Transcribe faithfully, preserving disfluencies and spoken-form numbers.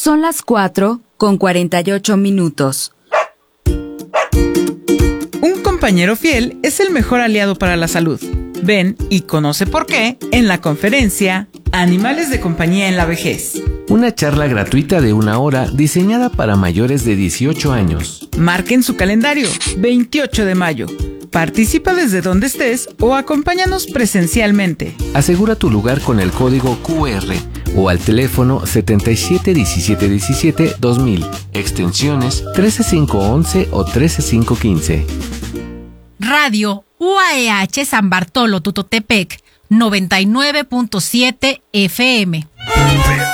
Son las cuatro con cuarenta y ocho minutos. Un compañero fiel es el mejor aliado para la salud. Ven y conoce por qué en la conferencia Animales de compañía en la vejez. Una charla gratuita de una hora diseñada para mayores de dieciocho años. Marquen su calendario, veintiocho de mayo. Participa desde donde estés o acompáñanos presencialmente. Asegura tu lugar con el código cu erre o al teléfono setenta y siete diecisiete diecisiete dos mil, extensiones trece mil quinientos once o trece mil quinientos quince. Radio U A E H San Bartolo Tutotepec noventa y nueve punto siete F M.